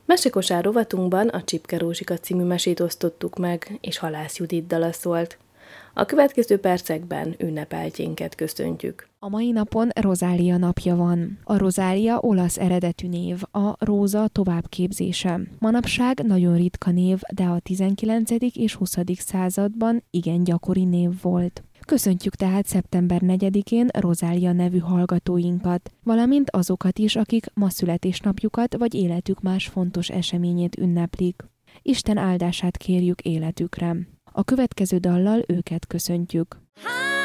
Mesekosár rovatunkban a Csipke Rózsika című mesét osztottuk meg, és Halász Judit dala szólt. A következő percekben ünnepeltjénket köszöntjük. A mai napon Rozália napja van. A Rozália olasz eredetű név, a róza továbbképzése. Manapság nagyon ritka név, de a 19. és 20. században igen gyakori név volt. Köszöntjük tehát szeptember 4-én Rozália nevű hallgatóinkat, valamint azokat is, akik ma születésnapjukat vagy életük más fontos eseményét ünneplik. Isten áldását kérjük életükre. A következő dallal őket köszöntjük.